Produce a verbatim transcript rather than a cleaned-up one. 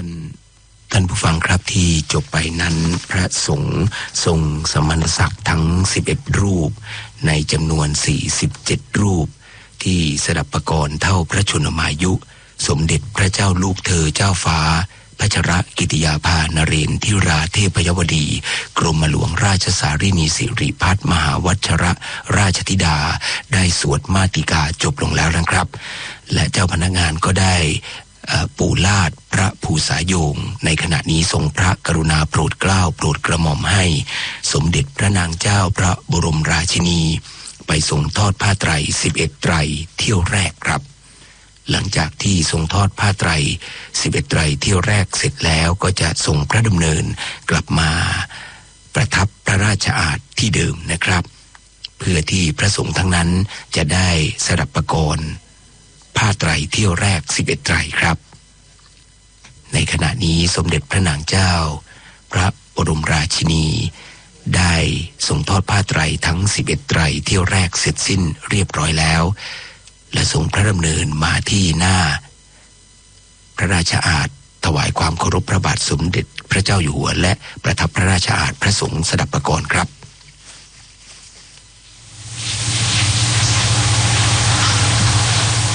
านท่านผู้ฟังครับที่จบไปนั้นพระสงฆ์ทรงสมณศักดิ์ทั้งสิบเอ็ดรูปในจำนวนสี่สิบเจ็ดรูปที่สดับปกรณ์เท่าพระชนมายุสมเด็จพระเจ้าลูกเธอเจ้าฟ้าพัชรกิติยาภานเรนทิราเทพยวดีกรมหลวงราชสารินีสิริพัฒน์มหาวัชรราชธิดาได้สวดมาติกาจบลงแล้วนะครับและเจ้าพนักงานก็ได้ปู่ลาดพระภูษาโยงในขณะนี้ทรงพระกรุณาโปรดเกล้าโปรดกระหม่อมให้สมเด็จพระนางเจ้าพระบรมราชินีไปทรงทอดผ้าไตรสิบเอ็ดไตรเที่ยวแรกครับหลังจากที่ทรงทอดผ้าไตรสิบเอ็ดไตรเที่ยวแรกเสร็จแล้วก็จะทรงพระดำเนินกลับมาประทับพระราชอาณาที่เดิมนะครับเพื่อที่พระสงฆ์ทั้งนั้นจะได้สดับปกรณ์ผ้าไตรเที่ยวแรกสิบเอ็ดไตรครับในขณะนี้สมเด็จพระนางเจ้าพระบรมราชินีได้ทรงทอดผ้าไตรทั้งสิบเอ็ดไตรเที่ยวแรกเสร็จสิ้นเรียบร้อยแล้วและทรงพระดำเนินมาที่หน้าพระราชอาณาถวายความเคารพพระบาทสมเด็จพระเจ้าอยู่หัวและประทับพระราชอาณาพระสงฆ์สดับปกรณ์ครับ